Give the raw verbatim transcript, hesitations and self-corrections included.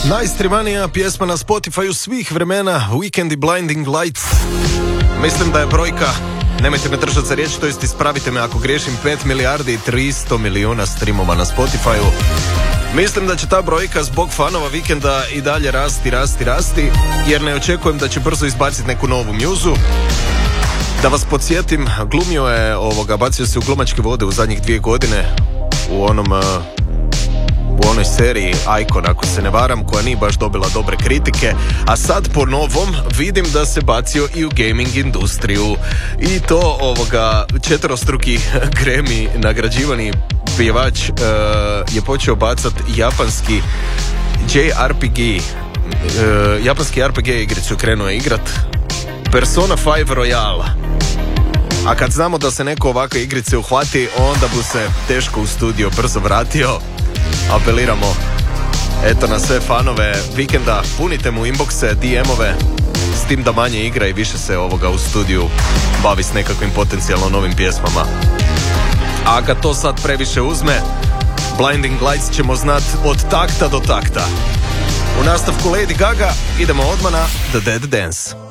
Najstreamanija pjesma na Spotifyu svih vremena, Weekend i Blinding Lights. Mislim da je brojka, nemojte me držati za riječ, to jest ispravite me ako griješim, pet milijardi i tristo milijuna streamova na Spotifyu. Mislim da će ta brojka zbog fanova Vikenda i dalje rasti, rasti, rasti, jer ne očekujem da će brzo izbaciti neku novu mjuzu. Da vas podsjetim, glumio je ovoga, bacio se u glumačke vode u zadnjih dvije godine u onom... Uh, u onoj seriji Icon, ako se ne varam, koja nije baš dobila dobre kritike, a sad po novom vidim da se bacio i u gaming industriju. I to ovoga četverostruki Grammy nagrađivani pjevač uh, je počeo bacat japanski J R P G uh, japanski R P G igricu krenuo je igrat, Persona pet Royale. A kad znamo da se neko ovakve igrice uhvati, onda bu se teško u studio brzo vratio. Apeliramo eto na sve fanove Vikenda, punite mu inboxe, D M-ove, s tim da manje igra i više se ovoga u studiju bavi s nekakvim potencijalno novim pjesmama. A kad to sad previše uzme, Blinding Lights ćemo znat od takta do takta. U nastavku Lady Gaga idemo odmah na The Dead Dance.